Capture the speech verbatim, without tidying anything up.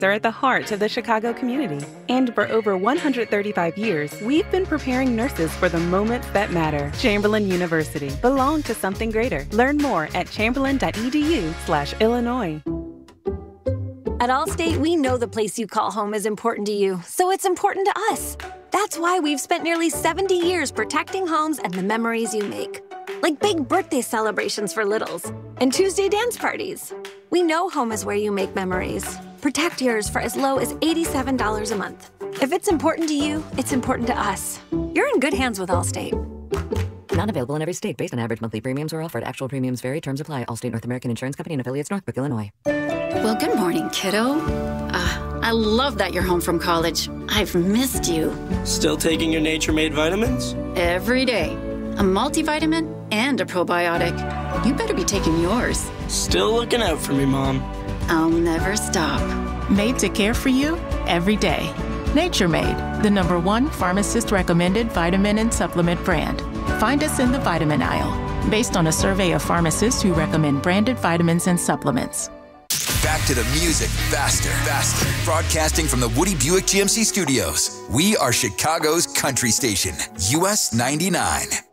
are at the heart of the Chicago community. And for over one hundred thirty-five years, we've been preparing nurses for the moments that matter. Chamberlain University. Belong to something greater. Learn more at chamberlain.edu slash Illinois. At Allstate, we know the place you call home is important to you, so it's important to us. That's why we've spent nearly seventy years protecting homes and the memories you make. Like big birthday celebrations for littles and Tuesday dance parties. We know home is where you make memories. Protect yours for as low as eighty-seven dollars a month. If it's important to you, it's important to us. You're in good hands with Allstate. Not available in every state based on average monthly premiums or offered. Actual premiums vary. Terms apply. Allstate North American Insurance Company and affiliates, Northbrook, Illinois. Well, good morning, kiddo. Uh, I love that you're home from college. I've missed you. Still taking your Nature Made vitamins? Every day. A multivitamin and a probiotic. You better be taking yours. Still looking out for me, Mom. I'll never stop. Made to care for you every day. Nature Made, the number one pharmacist-recommended vitamin and supplement brand. Find us in the vitamin aisle, based on a survey of pharmacists who recommend branded vitamins and supplements. Back to the music, faster, faster. Broadcasting from the Woody Buick G M C studios. We are Chicago's country station, U S ninety-nine.